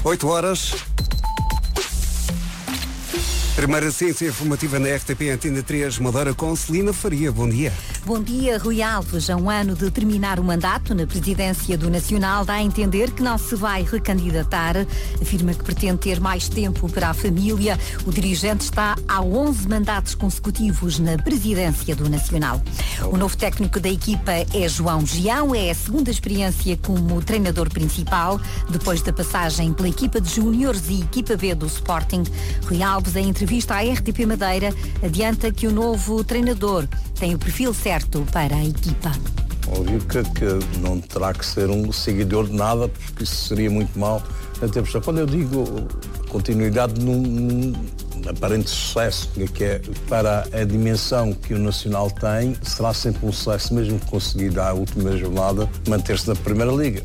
8 horas. Primeira ciência informativa na RTP Antena 3 Madeira com Celina Faria. Bom dia. Bom dia, Rui Alves. A um ano de terminar o mandato na presidência do Nacional, dá a entender que não se vai recandidatar. Afirma que pretende ter mais tempo para a família. O dirigente está há 11 mandatos consecutivos na presidência do Nacional. O novo técnico da equipa é João Gião. É a segunda experiência como treinador principal, depois da passagem pela equipa de júniores e equipa B do Sporting. Rui Alves, em entrevista à RTP Madeira, adianta que o novo treinador tem o perfil certo para a equipa. Óbvio que não terá que ser um seguidor de nada, porque isso seria muito mau. Quando eu digo continuidade num aparente sucesso, que é para a dimensão que o Nacional tem, será sempre um sucesso, mesmo que conseguir à última jornada manter-se na Primeira Liga.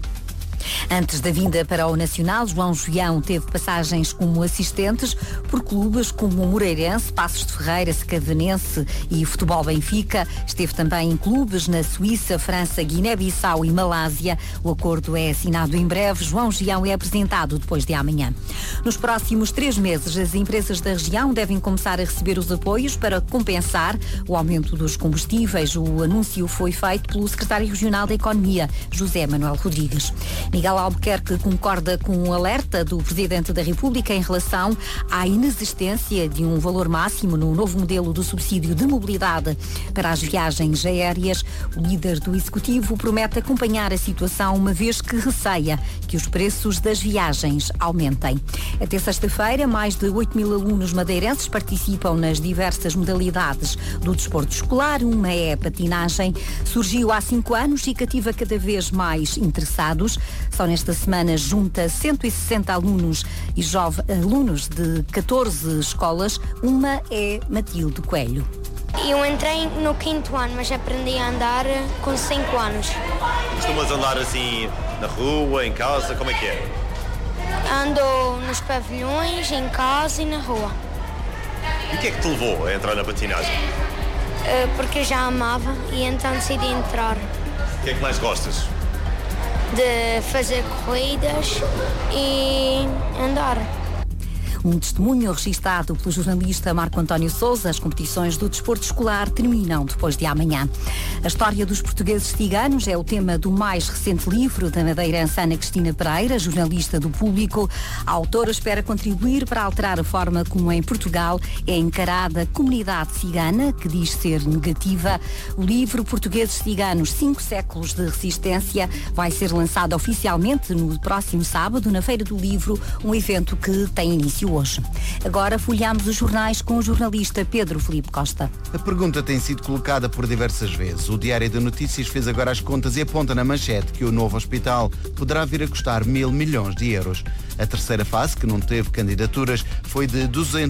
Antes da vinda para o Nacional, João Gião teve passagens como assistentes por clubes como o Moreirense, Passos de Ferreira, Secavanense e Futebol Benfica. Esteve também em clubes na Suíça, França, Guiné-Bissau e Malásia. O acordo é assinado em breve. João Gião é apresentado depois de amanhã. Nos próximos 3 meses, as empresas da região devem começar a receber os apoios para compensar o aumento dos combustíveis. O anúncio foi feito pelo secretário regional da Economia, José Manuel Rodrigues. Miguel Albuquerque concorda com o alerta do Presidente da República em relação à inexistência de um valor máximo no novo modelo do subsídio de mobilidade para as viagens aéreas. O líder do Executivo promete acompanhar a situação, uma vez que receia que os preços das viagens aumentem. Até sexta-feira, mais de 8.000 alunos madeirenses participam nas diversas modalidades do desporto escolar. Uma é a patinagem. Surgiu há 5 anos e cativa cada vez mais interessados. Só nesta semana junta 160 alunos e alunos de 14 escolas. Uma é Matilde Coelho. Eu entrei no 5º ano, mas aprendi a andar com 5 anos. Costumas andar assim na rua, em casa, como é que é? Ando nos pavilhões, em casa e na rua. E o que é que te levou a entrar na patinagem? Porque eu já amava e então decidi entrar. O que é que mais gostas? De fazer corridas e andar. Um testemunho registado pelo jornalista Marco António Sousa. As competições do desporto escolar terminam depois de amanhã. A história dos portugueses ciganos é o tema do mais recente livro da madeirense Ana Cristina Pereira, jornalista do Público. A autora espera contribuir para alterar a forma como em Portugal é encarada a comunidade cigana, que diz ser negativa. O livro Portugueses Ciganos, 5 séculos de resistência, vai ser lançado oficialmente no próximo sábado na Feira do Livro, um evento que tem início hoje. Agora folheamos os jornais com o jornalista Pedro Filipe Costa. A pergunta tem sido colocada por diversas vezes. O Diário de Notícias fez agora as contas e aponta na manchete que o novo hospital poderá vir a custar 1.000 milhões de euros. A terceira fase, que não teve candidaturas, foi de 200